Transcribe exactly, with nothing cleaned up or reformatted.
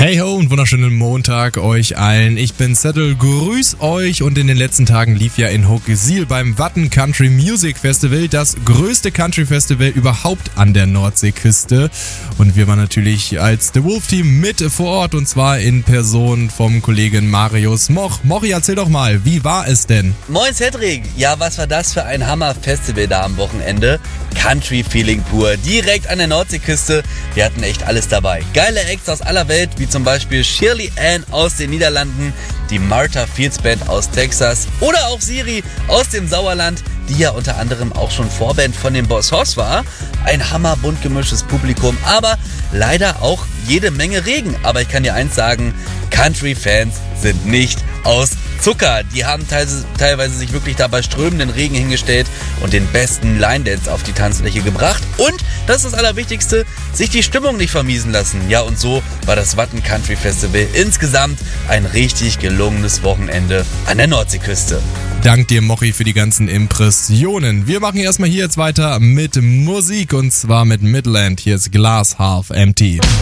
Hey ho und wunderschönen Montag euch allen. Ich bin Zettel, grüß euch und in den letzten Tagen lief ja in Hoogezeel beim Watten Country Music Festival, das größte Country Festival überhaupt an der Nordseeküste. Und wir waren natürlich als The Wolf Team mit vor Ort und zwar in Person vom Kollegen Marius Moch. Mochi, erzähl doch mal, wie war es denn? Moin Cedric, ja was war das für ein Hammer-Festival da am Wochenende? Country-Feeling pur, direkt an der Nordseeküste. Wir hatten echt alles dabei. Geile Acts aus aller Welt, wie zum Beispiel Shirley Ann aus den Niederlanden, die Martha Fields Band aus Texas oder auch Siri aus dem Sauerland, die ja unter anderem auch schon Vorband von dem Boss Hoss war. Ein hammerbunt gemischtes Publikum, aber leider auch jede Menge Regen. Aber ich kann dir eins sagen, Country-Fans sind nicht aus Zucker. Die haben teilweise, teilweise sich wirklich da bei strömenden Regen hingestellt und den besten Line-Dance auf die Tanzfläche gebracht. Und, das ist das Allerwichtigste, sich die Stimmung nicht vermiesen lassen. Ja, und so war das Watten Country Festival insgesamt ein richtig gelungenes Wochenende an der Nordseeküste. Dank dir, Mochi, für die ganzen Impressionen. Wir machen erstmal hier jetzt weiter mit Musik und zwar mit Midland. Hier ist Glass Half Empty.